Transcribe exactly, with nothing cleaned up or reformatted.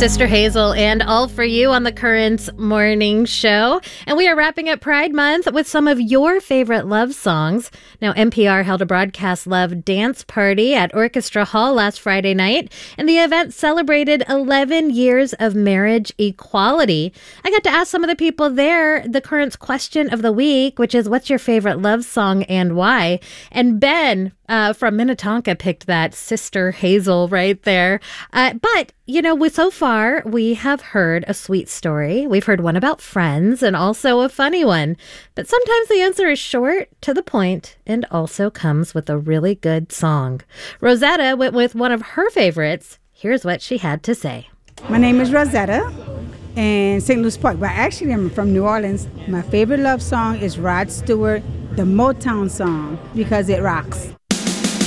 Sister Hazel and All For You on the Currents Morning Show. And we are wrapping up Pride Month with some of your favorite love songs. Now, N P R held a broadcast love dance party at Orchestra Hall last Friday night, and the event celebrated eleven years of marriage equality. I got to ask some of the people there the Currents question of the week, which is, what's your favorite love song and why? And Ben uh, from Minnetonka picked that, Sister Hazel, right there. Uh, but, you know, we, so far we have heard a sweet story. We've heard one about friends and also a funny one. But sometimes the answer is short, to the point, and also comes with a really good song. Rosetta went with one of her favorites. Here's what she had to say. My name is Rosetta in Saint Louis Park, but actually I'm from New Orleans. My favorite love song is Rod Stewart, the Motown song, because it rocks.